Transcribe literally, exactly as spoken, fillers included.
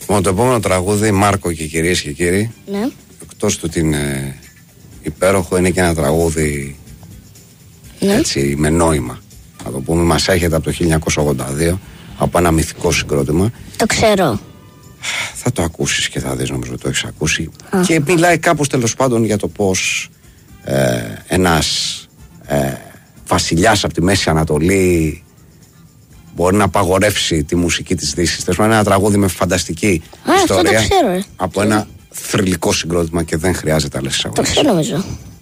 Λοιπόν, το επόμενο τραγούδι, Μάρκο και κυρίες και κύριοι, Ναι. εκτός του ότι είναι υπέροχο, είναι και ένα τραγούδι Ναι. έτσι με νόημα. Να το πούμε, μας έρχεται από το χίλια εννιακόσια ογδόντα δύο από ένα μυθικό συγκρότημα. Το ξέρω. Θα το ακούσεις και θα δεις, νομίζω το έχεις ακούσει. Α. Και μιλάει κάπως τέλος πάντων για το πως ε, ένας ε, βασιλιάς από τη Μέση Ανατολή μπορεί να απαγορεύσει τη μουσική της Δύσης. Τέλος πάντων, είναι ένα τραγούδι με φανταστική Α, αυτό το ιστορία ξέρω, ε. από ένα θρυλικό συγκρότημα και δεν χρειάζεται άλλες Το εισαγωγές. ξέρω νομίζω.